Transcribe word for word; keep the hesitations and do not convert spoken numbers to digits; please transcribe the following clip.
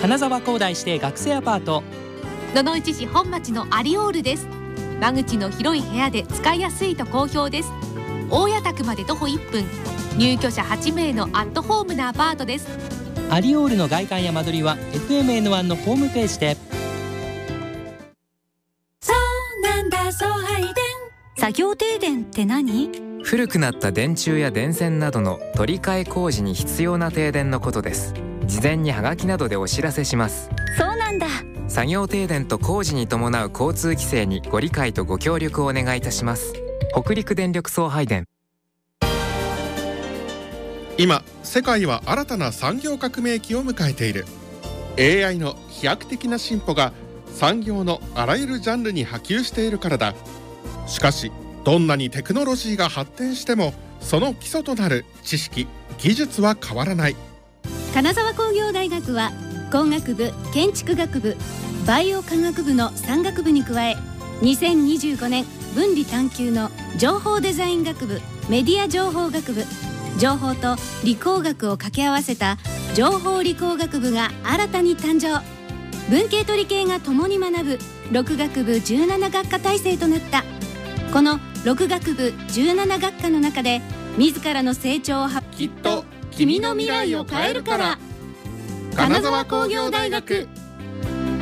金沢工大指定学生アパート。 野々市市本町のアリオールです。間口の広い部屋で使いやすいと好評です。大谷宅まで徒歩いっぷん、入居者はちめいのアットホームなアパートです。 アリオールの外観や間取りは エフエムエヌワン のホームページで。 そうなんだ、送配電。作業停電って何？ 古くなった電柱や電線などの取り替え工事に必要な停電のことです。事前にハガキなどでお知らせします。 そうなんだ。 作業停電と工事に伴う交通規制にご理解とご協力をお願いいたします。北陸電力送配電。 今世界は新たな産業革命期を迎えている。 エーアイ の飛躍的な進歩が産業のあらゆるジャンルに波及しているからだ。しかしどんなにテクノロジーが発展してもその基礎となる知識・技術は変わらない。 金沢工業大学は工学部、建築学部、バイオ科学部のさん学部に加え、にせんにじゅうごねん分離探究の情報デザイン学部、メディア情報学部、情報と理工学を掛け合わせた情報理工学部が新たに誕生。文系と理系が共に学ぶろく学部じゅうなな学科体制となった。このろく学部じゅうなな学科の中で自らの成長を発揮。 きっと君の未来を変えるから。金沢工業大学。